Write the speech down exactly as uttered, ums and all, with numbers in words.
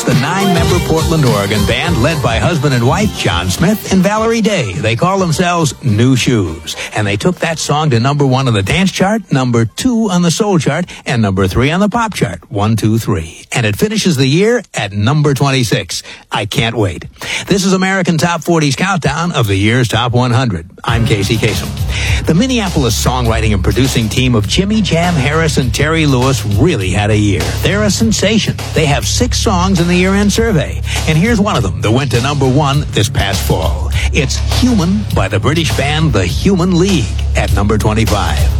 the nine-member Portland, Oregon band led by husband and wife John Smith and Valerie Day. They call themselves New Shoes, and they took that song to number one on the dance chart, number two on the soul chart, and number three on the pop chart. One, two, three. And it finishes the year at number twenty-six. I can't wait. This is American Top forty's countdown of the year's Top one hundred. I'm Casey Kasem. The Minneapolis songwriting and producing team of Jimmy Jam Harris and Terry Lewis really had a year. They're a sensation. They have six songs in the year-end survey. And here's one of them that went to number one this past fall. It's Human by the British band The Human League at number twenty-five.